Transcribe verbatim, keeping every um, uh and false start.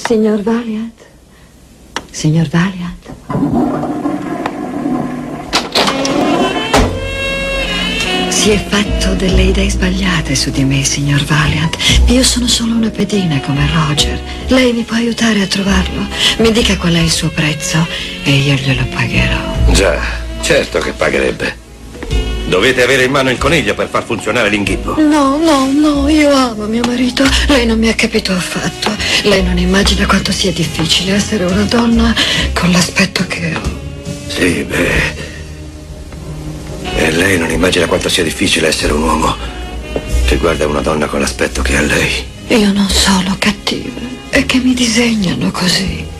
Signor Valiant? Signor Valiant? Si è fatto delle idee sbagliate su di me, signor Valiant. Io sono solo una pedina come Roger. Lei mi può aiutare a trovarlo? Mi dica qual è il suo prezzo e io glielo pagherò. Già, certo che pagherebbe. Dovete avere in mano il coniglio per far funzionare l'inghippo. No, no, no, io amo mio marito. Lei non mi ha capito affatto. Lei non immagina quanto sia difficile essere una donna con l'aspetto che ho. Sì, beh... E lei non immagina quanto sia difficile essere un uomo che guarda una donna con l'aspetto che ha lei. Io non sono cattiva. È che mi disegnano così.